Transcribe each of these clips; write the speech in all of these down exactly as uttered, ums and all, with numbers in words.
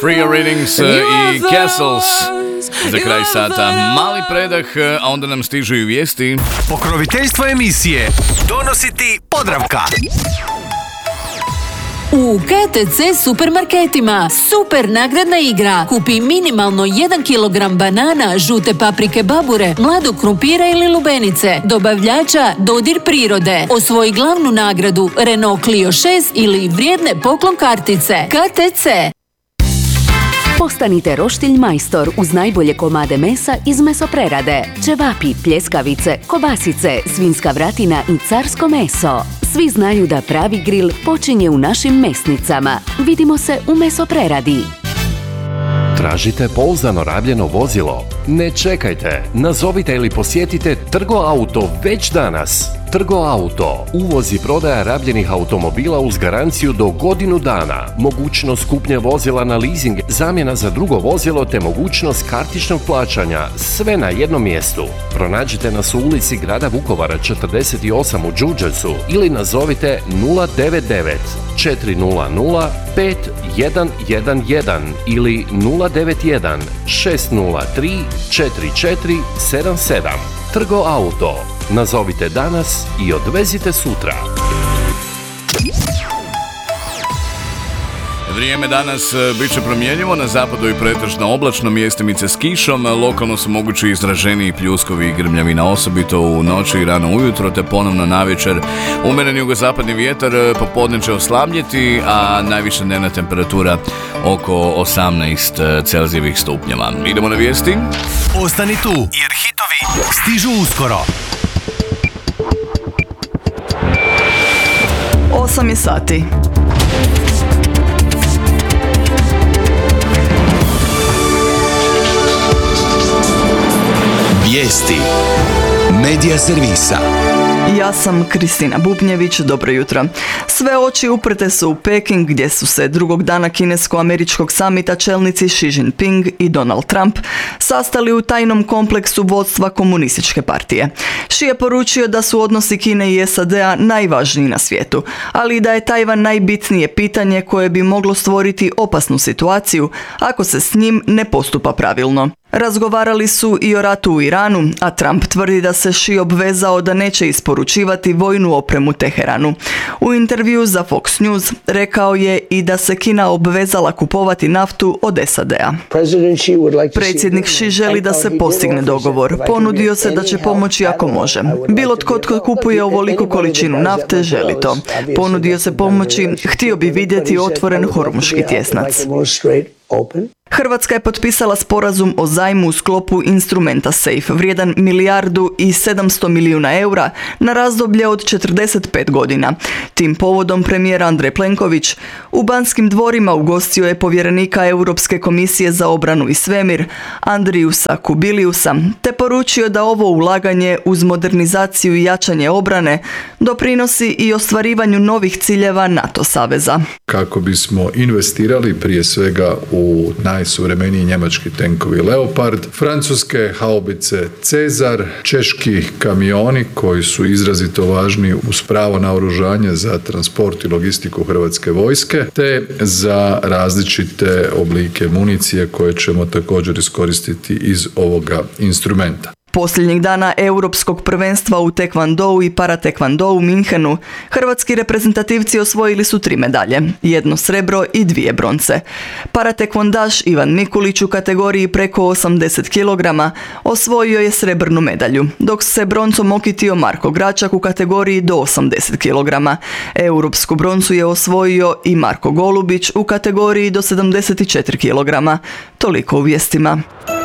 Free Readings i Castles. Za kraj sata mali predah, a onda nam stižu i vijesti. Pokroviteljstvo emisije donosi ti Podravka. U K T C supermarketima super nagradna igra. Kupi minimalno jedan kilogram banana, žute paprike babure, mladog krumpira ili lubenice. Dobavljača Dodir prirode. Osvoji glavnu nagradu Renault Clio šest ili vrijedne poklon kartice. K T C. Postanite roštilj majstor uz najbolje komade mesa iz mesoprerade. Ćevapi, pljeskavice, kobasice, svinjska vratina i carsko meso. Svi znaju da pravi grill počinje u našim mesnicama. Vidimo se u mesopreradi. Tražite pouzdano rabljeno vozilo? Ne čekajte, nazovite ili posjetite Trgo Auto već danas. Trgo Auto, uvoz i prodaja rabljenih automobila uz garanciju do godinu dana, mogućnost kupnje vozila na leasing, zamjena za drugo vozilo te mogućnost kartičnog plaćanja, sve na jednom mjestu. Pronađite nas u ulici grada Vukovara četrdeset osam u Đurđevcu ili nazovite nula devet devet četiri nula nula pet jedan jedan jedan ili nula devet jedan šest nula tri četiri četiri sedam sedam. Trgo Auto. Nazovite danas i odvezite sutra. Vrijeme danas bit će promjenjivo, na zapadu i pretežno oblačno, mjestimice s kišom, lokalno su mogući izraženiji pljuskovi i grmljavina, osobito u noći i rano ujutro, te ponovno navečer umjeren jugozapadni vjetar, popodne će oslabjeti, a najviša dnevna temperatura oko osamnaest Celzijevih stupnjeva. Idemo na vijesti. Ostani tu, jer hitovi stižu uskoro. Osam je sati. Vijesti Medija servisa. Ja sam Kristina Bubnjević, dobro jutro. Sve oči uprte su u Peking, gdje su se drugog dana kinesko-američkog samita čelnici Xi Jinping i Donald Trump sastali u tajnom kompleksu vodstva komunističke partije. Xi je poručio da su odnosi Kine i S A D-a najvažniji na svijetu, ali i da je Tajvan najbitnije pitanje koje bi moglo stvoriti opasnu situaciju ako se s njim ne postupa pravilno. Razgovarali su i o ratu u Iranu, a Trump tvrdi da se Xi obvezao da neće isporučivati vojnu opremu Teheranu. U intervju za Fox News rekao je i da se Kina obvezala kupovati naftu od S A D-a. Predsjednik Xi želi da se postigne dogovor. Ponudio se da će pomoći ako može. Bilo tko tko kupuje ovoliku količinu nafte želi to. Ponudio se pomoći, htio bi vidjeti otvoren hormuški tjesnac. Hrvatska je potpisala sporazum o zajmu u sklopu instrumenta SAFE, vrijedan milijardu i sedamsto milijuna eura na razdoblje od četrdeset pet godina. Tim povodom premijer Andrej Plenković u Banskim dvorima ugostio je povjerenika Europske komisije za obranu i svemir Andriusa Kubiliusa, te poručio da ovo ulaganje uz modernizaciju i jačanje obrane doprinosi i ostvarivanju novih ciljeva NATO saveza. Kako bismo investirali prije svega u najsuvremeniji njemački tenkovi Leopard, francuske haubice Cezar, češki kamioni koji su izrazito važni uz pravo naoružanje za transport i logistiku hrvatske vojske, te za različite oblike municije koje ćemo također iskoristiti iz ovoga instrumenta. Posljednjeg dana europskog prvenstva u tekvandou i paratekvandou u Minhenu hrvatski reprezentativci osvojili su tri medalje, jedno srebro i dvije bronce. Paratekvandaš Ivan Mikulić u kategoriji preko osamdeset kilograma osvojio je srebrnu medalju, dok se broncom okitio Marko Gračak u kategoriji do osamdeset kilograma. Europsku broncu je osvojio i Marko Golubić u kategoriji do sedamdeset četiri kilograma. Toliko u vijestima.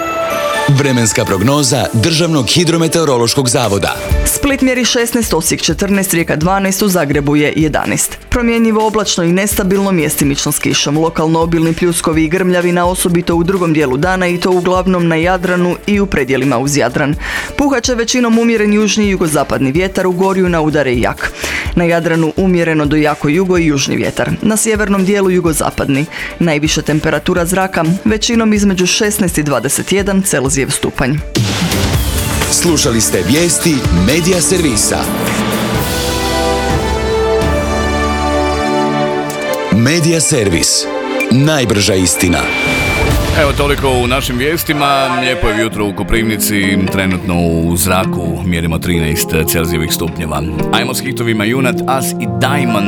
Vremenska prognoza Državnog hidrometeorološkog zavoda. Split mjeri šesnaest, Osijek četrnaest, Rijeka dvanaest, u Zagrebu je jedanaest. Promjenjivo oblačno i nestabilno, mjestimično s kišom. Lokalno obilni pljuskovi i grmljavina, osobito u drugom dijelu dana i to uglavnom na Jadranu i u predjelima uz Jadran. Puhat će većinom umjeren južni i jugozapadni vjetar, u gorju na udare i jak. Na Jadranu umjereno do jako jugo i južni vjetar. Na sjevernom dijelu jugozapadni. Najviša temperatura zraka većinom između šesnaest i dvadeset jedan Celzijev stupanj. Slušali ste vijesti Medija servisa. Medija servis. najbrža istina. Evo toliko u našim vijestima. Lijepo je jutro u Koprivnici, trenutno u zraku mjerimo trinaest Celzijevih stupnjeva. Ajmo s hitovima Junat, As i Diamond.